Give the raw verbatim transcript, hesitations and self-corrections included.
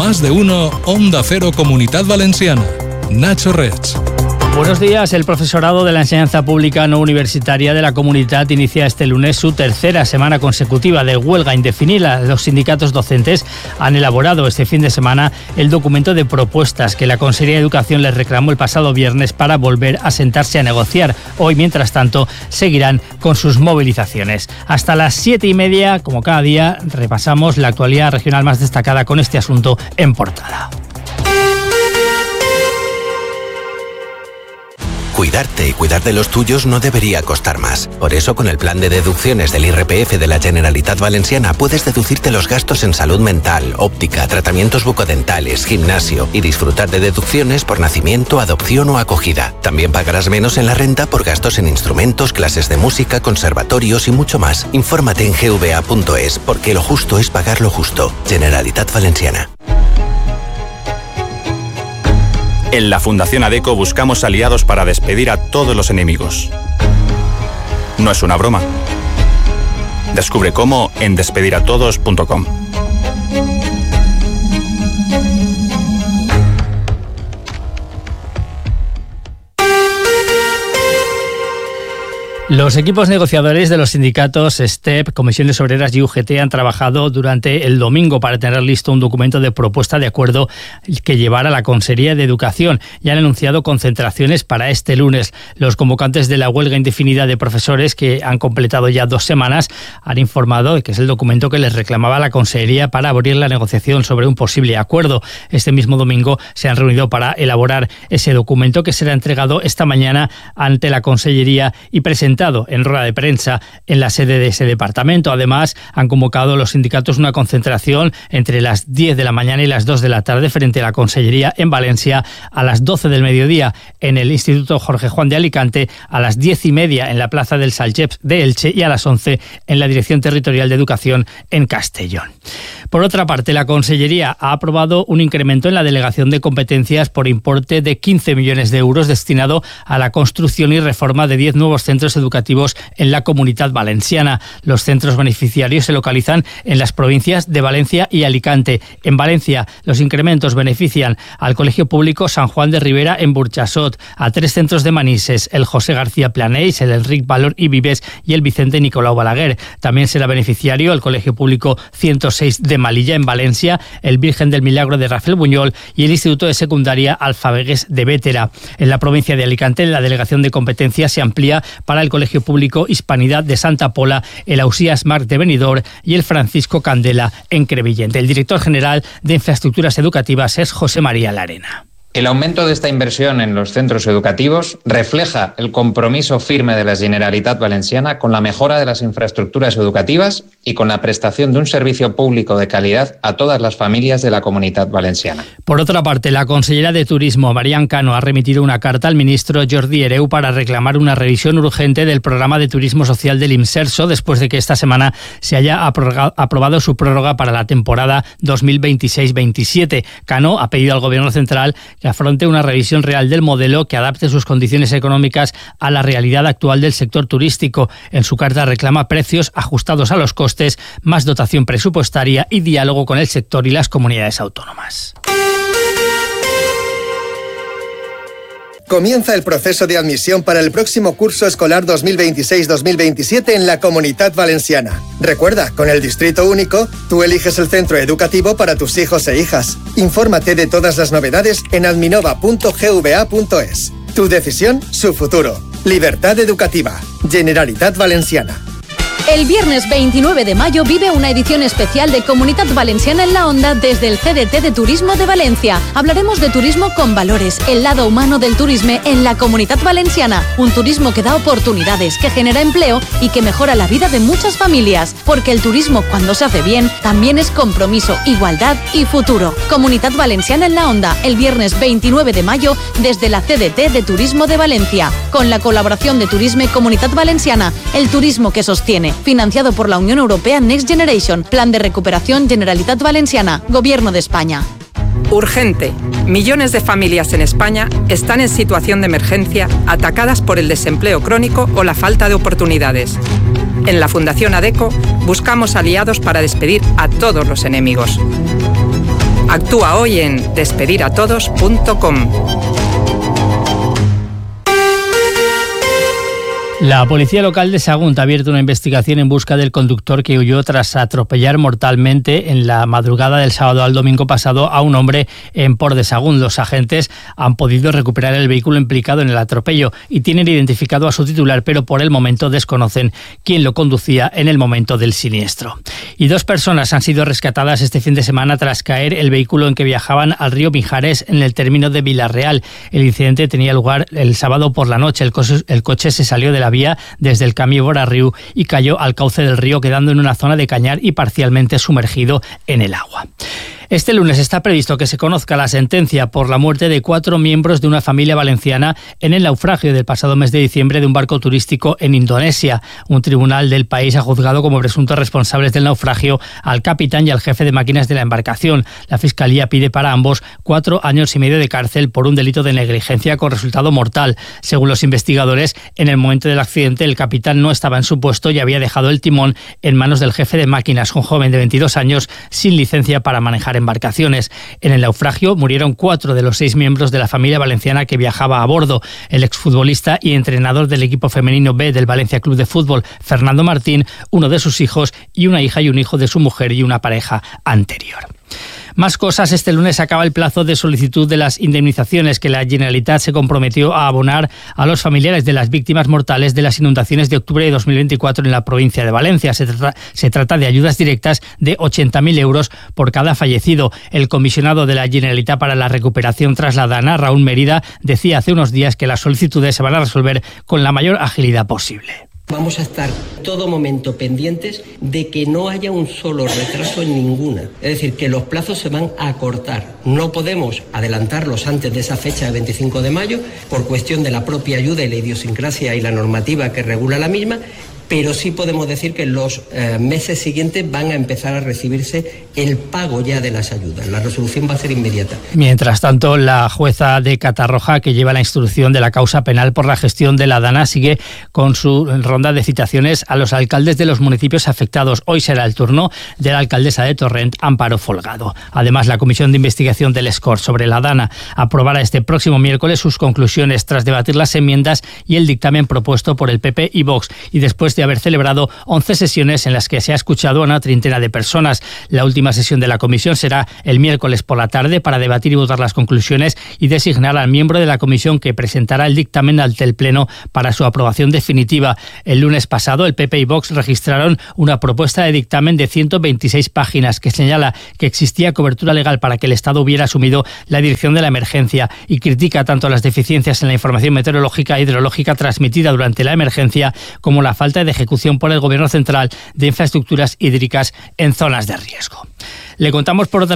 Más de uno, Onda Cero Comunidad Valenciana. Nacho Reig. Buenos días. El profesorado de la enseñanza pública no universitaria de la comunidad inicia este lunes su tercera semana consecutiva de huelga indefinida. Los sindicatos docentes han elaborado este fin de semana el documento de propuestas que la Consellería de Educación les reclamó el pasado viernes para volver a sentarse a negociar. Hoy, mientras tanto, seguirán con sus movilizaciones. Hasta las siete y media, como cada día, repasamos la actualidad regional más destacada con este asunto en portada. Cuidarte y cuidar de los tuyos no debería costar más. Por eso, con el plan de deducciones del I R P F de la Generalitat Valenciana, puedes deducirte los gastos en salud mental, óptica, tratamientos bucodentales, gimnasio y disfrutar de deducciones por nacimiento, adopción o acogida. También pagarás menos en la renta por gastos en instrumentos, clases de música, conservatorios y mucho más. Infórmate en g v a punto es, porque lo justo es pagar lo justo. Generalitat Valenciana. En la Fundación ADECO buscamos aliados para despedir a todos los enemigos. No es una broma. Descubre cómo en despedir a todos punto com. Los equipos negociadores de los sindicatos S T E P, Comisiones Obreras y U G T han trabajado durante el domingo para tener listo un documento de propuesta de acuerdo que llevará a la Consellería de Educación y han anunciado concentraciones para este lunes. Los convocantes de la huelga indefinida de profesores, que han completado ya dos semanas, han informado de que es el documento que les reclamaba la Consellería para abrir la negociación sobre un posible acuerdo. Este mismo domingo se han reunido para elaborar ese documento que será entregado esta mañana ante la Consellería y presentado en rueda de prensa en la sede de ese departamento. Además, han convocado los sindicatos una concentración entre las diez de la mañana y las dos de la tarde frente a la Consellería en Valencia, a las doce del mediodía en el Instituto Jorge Juan de Alicante, a las diez y media en la Plaza del Salgeps de Elche y a las once en la Dirección Territorial de Educación en Castellón. Por otra parte, la Consellería ha aprobado un incremento en la delegación de competencias por importe de quince millones de euros destinado a la construcción y reforma de diez nuevos centros educativos en la Comunidad Valenciana. Los centros beneficiarios se localizan en las provincias de Valencia y Alicante. En Valencia, los incrementos benefician al Colegio Público San Juan de Ribera en Burchasot, a tres centros de Manises, el José García Planells, el Enric Valor y Vives y el Vicente Nicolau Balaguer. También será beneficiario el Colegio Público ciento seis de Malilla en Valencia, el Virgen del Milagro de Rafael Buñol y el Instituto de Secundaria Alfabegues de Bétera. En la provincia de Alicante, la delegación de competencias se amplía para el Colegio Público Hispanidad de Santa Pola, el Ausías Marc de Benidorm y el Francisco Candela en Crevillent. El director general de Infraestructuras Educativas es José María Larena. El aumento de esta inversión en los centros educativos refleja el compromiso firme de la Generalitat Valenciana con la mejora de las infraestructuras educativas y con la prestación de un servicio público de calidad a todas las familias de la Comunidad Valenciana. Por otra parte, la consellera de Turismo, Marian Cano, ha remitido una carta al ministro Jordi Hereu para reclamar una revisión urgente del programa de turismo social del IMSERSO después de que esta semana se haya aprobado su prórroga para la temporada dos mil veintiséis veintisiete. Cano ha pedido al Gobierno central que afronte una revisión real del modelo que adapte sus condiciones económicas a la realidad actual del sector turístico. En su carta reclama precios ajustados a los costes, más dotación presupuestaria y diálogo con el sector y las comunidades autónomas. Comienza el proceso de admisión para el próximo curso escolar dos mil veintiséis dos mil veintisiete en la Comunidad Valenciana. Recuerda, con el Distrito Único, tú eliges el centro educativo para tus hijos e hijas. Infórmate de todas las novedades en adminova punto g v a punto es. Tu decisión, su futuro. Libertad educativa. Generalitat Valenciana. El viernes veintinueve de mayo vive una edición especial de Comunidad Valenciana en la Onda desde el C D T de Turismo de Valencia. Hablaremos de turismo con valores, el lado humano del turismo en la Comunidad Valenciana. Un turismo que da oportunidades, que genera empleo y que mejora la vida de muchas familias. Porque el turismo, cuando se hace bien, también es compromiso, igualdad y futuro. Comunidad Valenciana en la Onda, el viernes veintinueve de mayo desde la C D T de Turismo de Valencia. Con la colaboración de Turisme Comunidad Valenciana, el turismo que sostiene. Financiado por la Unión Europea Next Generation, Plan de Recuperación Generalitat Valenciana, Gobierno de España. Urgente. Millones de familias en España están en situación de emergencia, atacadas por el desempleo crónico o la falta de oportunidades. En la Fundación ADECO buscamos aliados para despedir a todos los enemigos. Actúa hoy en despedir a todos punto com. La policía local de Sagunt ha abierto una investigación en busca del conductor que huyó tras atropellar mortalmente en la madrugada del sábado al domingo pasado a un hombre en Port de Sagunt. Los agentes han podido recuperar el vehículo implicado en el atropello y tienen identificado a su titular, pero por el momento desconocen quién lo conducía en el momento del siniestro. Y dos personas han sido rescatadas este fin de semana tras caer el vehículo en que viajaban al río Mijares en el término de Vilarreal. El incidente tenía lugar el sábado por la noche. El coche, el coche se salió de la vía desde el Camí Bora-Riu y cayó al cauce del río, quedando en una zona de cañar y parcialmente sumergido en el agua. Este lunes está previsto que se conozca la sentencia por la muerte de cuatro miembros de una familia valenciana en el naufragio del pasado mes de diciembre de un barco turístico en Indonesia. Un tribunal del país ha juzgado como presuntos responsables del naufragio al capitán y al jefe de máquinas de la embarcación. La Fiscalía pide para ambos cuatro años y medio de cárcel por un delito de negligencia con resultado mortal. Según los investigadores, en el momento del accidente el capitán no estaba en su puesto y había dejado el timón en manos del jefe de máquinas, un joven de veintidós años sin licencia para manejar embarcaciones. En el naufragio murieron cuatro de los seis miembros de la familia valenciana que viajaba a bordo. El exfutbolista y entrenador del equipo femenino B del Valencia Club de Fútbol, Fernando Martín, uno de sus hijos y una hija y un hijo de su mujer y una pareja anterior. Más cosas. Este lunes acaba el plazo de solicitud de las indemnizaciones que la Generalitat se comprometió a abonar a los familiares de las víctimas mortales de las inundaciones de octubre de dos mil veinticuatro en la provincia de Valencia. Se trata, se trata de ayudas directas de ochenta mil euros por cada fallecido. El comisionado de la Generalitat para la recuperación tras la Dana, Raúl Mérida, decía hace unos días que las solicitudes se van a resolver con la mayor agilidad posible. Vamos a estar todo momento pendientes de que no haya un solo retraso en ninguna. Es decir, que los plazos se van a acortar. No podemos adelantarlos antes de esa fecha de veinticinco de mayo por cuestión de la propia ayuda y la idiosincrasia y la normativa que regula la misma, pero sí podemos decir que en los eh, meses siguientes van a empezar a recibirse el pago ya de las ayudas. La resolución va a ser inmediata. Mientras tanto, la jueza de Catarroja, que lleva la instrucción de la causa penal por la gestión de la Dana, sigue con su ronda de citaciones a los alcaldes de los municipios afectados. Hoy será el turno de la alcaldesa de Torrent, Amparo Folgado. Además, la Comisión de Investigación del Escort sobre la Dana aprobará este próximo miércoles sus conclusiones tras debatir las enmiendas y el dictamen propuesto por el P P y Vox, y después de haber celebrado once sesiones en las que se ha escuchado a una treintena de personas. La última sesión de la comisión será el miércoles por la tarde para debatir y votar las conclusiones y designar al miembro de la comisión que presentará el dictamen ante el Pleno para su aprobación definitiva. El lunes pasado, el P P y Vox registraron una propuesta de dictamen de ciento veintiséis páginas que señala que existía cobertura legal para que el Estado hubiera asumido la dirección de la emergencia y critica tanto las deficiencias en la información meteorológica e hidrológica transmitida durante la emergencia como la falta de ejecución por el Gobierno central de infraestructuras hídricas en zonas de riesgo. Le contamos por otra